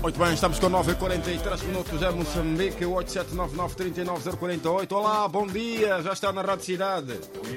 Muito bem, estamos com 9h43 minutos, é Moçambique, 8799-39048. Olá, bom dia, já está na Rádio Cidade.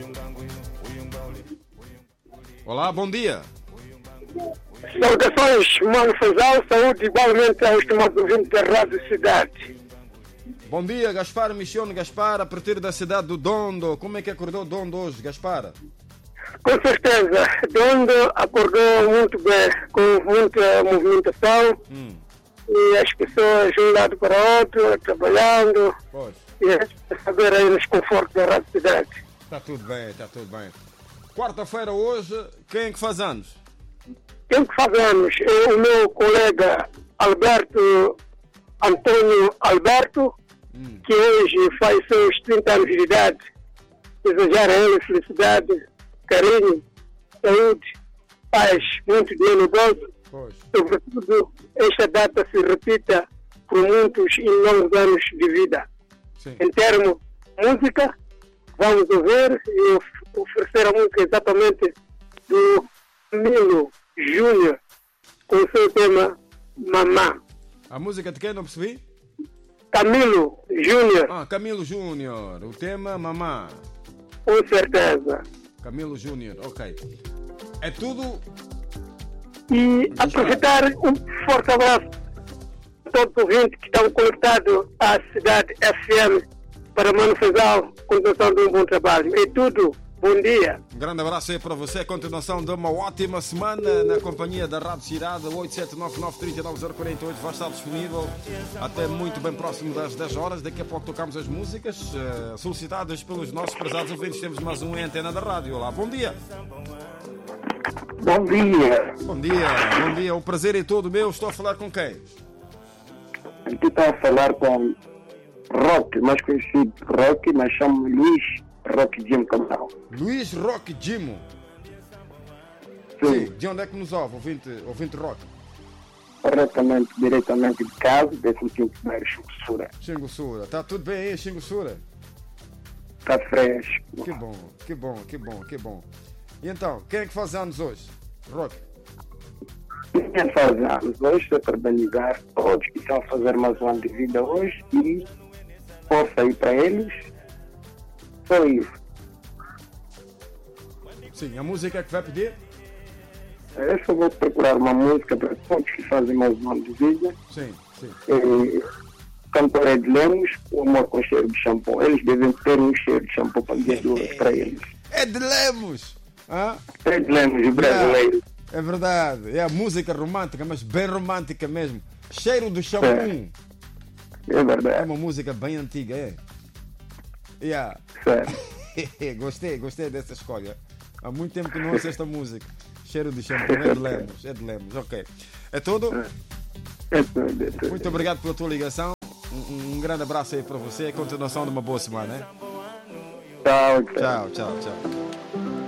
Olá, bom dia. Saudações, Mano Fazal, saúde igualmente aos estimados ouvintes da Rádio Cidade. Bom dia, Gaspar Michone Gaspar, a partir da cidade do Dondo. Como é que acordou Dondo hoje, Gaspar? Com certeza, Dondo acordou muito bem, com muita movimentação. E as pessoas de um lado para o outro, trabalhando. Pois. E a gente saber aí nos confortos da Rádio Cidade. Está tudo bem, está tudo bem. Quarta-feira hoje, quem é que faz anos? Quem que faz anos é o meu colega Alberto Antônio Alberto, que hoje faz seus 30 anos de idade. Desejar a ele felicidade, carinho, saúde, paz, muito dinheiro no bolso. Pois. Sobretudo, esta data se repita por muitos e longos anos de vida. Sim. Em termos de música, vamos ouvir e oferecer a música exatamente do Camilo Júnior, com o seu tema Mamá. A música de quem? Não percebi? Camilo Júnior, Ah, Camilo Júnior, o tema Mamá. com certeza. Camilo Júnior, ok. É tudo. E aproveitar um forte abraço a todos os ouvintes que estão conectados à Cidade FM para Mano Fazal, continuação de um bom trabalho. É tudo. Bom dia. Um grande abraço aí para você. Continuação de uma ótima semana na companhia da Rádio Cidade. 8799-39048 vai estar disponível até muito bem próximo das 10 horas. Daqui a pouco tocamos as músicas solicitadas pelos nossos prezados ouvintes. Temos mais um em antena da rádio. Olá, bom dia. Bom dia. Bom dia, bom dia. O prazer é todo meu. Estou a falar com quem? Aqui está a falar com Roque, mais conhecido Roque, mas chamo Luís Roque Jim Cabral. Luís Roque Jimo. Sim. De onde é que nos ouve, ouvinte Roque? Corretamente, diretamente de casa, 15º Xingussura. Xingussura. Está tudo bem aí, Xingussura? Está fresco. Que bom, que bom, que bom, que bom. E então, quem é que faz anos hoje? Roque. Quem faz anos hoje é parabenizar todos que estão a fazer mais um ano de vida hoje e força aí para eles. Só isso. Sim, a música é que vai pedir? Eu só vou procurar uma música para todos que fazem mais um ano de vida. Sim, sim. Cantor Ed Lemos, o amor com cheiro de shampoo. Eles devem ter um cheiro de shampoo para dia de hoje para eles. É de Lemos! Ah? Ed Lemos, o brasileiro. É verdade, é a música romântica, mas bem romântica mesmo. Cheiro do shampoo. É É verdade. uma música bem antiga, é? Yeah. Certo. Gostei dessa escolha. Há muito tempo que não ouço esta música. Cheiro de shampoo, é de Lemos, ok. É tudo? É tudo. Muito obrigado pela tua ligação. Um grande abraço aí para você. Continuação de uma boa semana, hein? Tchau. Tchau.